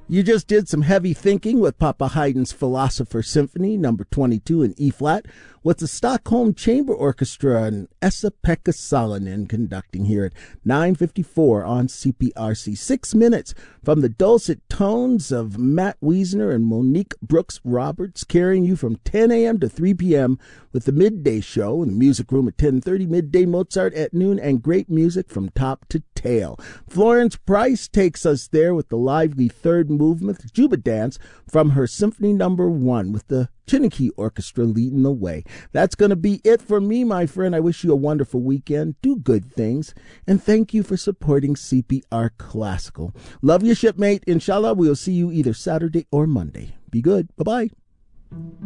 You just did some heavy thinking with Papa Haydn's Philosopher Symphony, number 22 in E-flat, with the Stockholm Chamber Orchestra and Esa-Pekka Salonen conducting here at 9:54 on CPRC. 6 minutes from the dulcet tones of Matt Wiesner and Monique Brooks Roberts, carrying you from 10 a.m. to 3 p.m. with the Midday Show in the Music Room at 10:30, Midday Mozart at noon, and great music from top to tail. Florence Price takes us there with the lively third movement, the Juba Dance, from her Symphony Number 1, with the Chiniki Orchestra leading the way. That's going to be it for me, my friend. I wish you a wonderful weekend. Do good things. And thank you for supporting CPR Classical. Love you, shipmate. Inshallah, we'll see you either Saturday or Monday. Be good. Bye-bye.